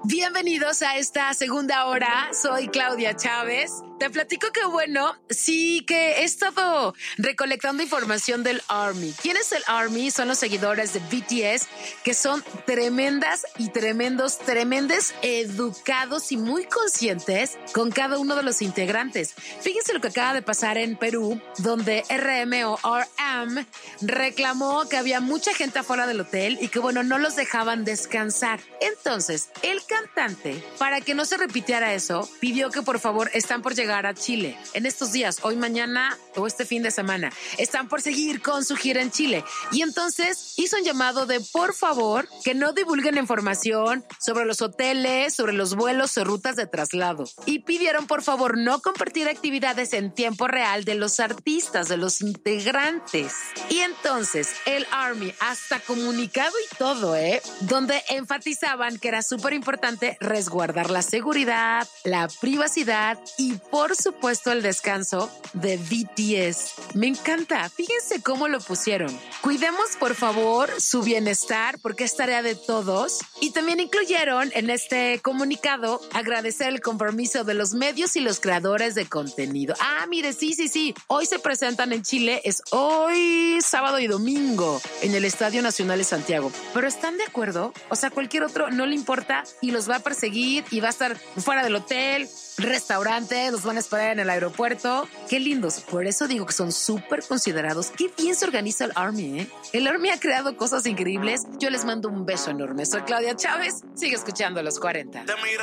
Bienvenidos a esta segunda hora. Soy Claudia Chávez. Te platico que que he estado recolectando información del ARMY. ¿Quién es el ARMY? Son los seguidores de BTS, que son tremendas, educados y muy conscientes con cada uno de los integrantes. Fíjense lo que acaba de pasar en Perú, donde RM reclamó que había mucha gente afuera del hotel y que no los dejaban descansar. Entonces, el cantante, para que no se repitiera eso, pidió que por favor, están por llegar a Chile en estos días, hoy, mañana o este fin de semana, están por seguir con su gira en Chile, y entonces hizo un llamado de por favor que no divulguen información sobre los hoteles, sobre los vuelos o rutas de traslado, y pidieron por favor no compartir actividades en tiempo real de los artistas, de los integrantes. Y entonces el ARMY hasta comunicado y todo, donde enfatizaban que era súper importante resguardar la seguridad, la privacidad y por supuesto el descanso de BTS. Me encanta. Fíjense cómo lo pusieron. Cuidemos por favor su bienestar porque es tarea de todos. Y también incluyeron en este comunicado agradecer el compromiso de los medios y los creadores de contenido. Mire, sí. Hoy se presentan en Chile, es hoy sábado y domingo en el Estadio Nacional de Santiago. Pero ¿están de acuerdo? O sea, cualquier otro no le importa y los va a perseguir y va a estar fuera del hotel, restaurante, los van a esperar en el aeropuerto. Qué lindos. Por eso digo que son súper considerados. Qué bien se organiza el ARMY, El ARMY ha creado cosas increíbles. Yo les mando un beso enorme. Soy Claudia Chávez. Sigue escuchando Los 40.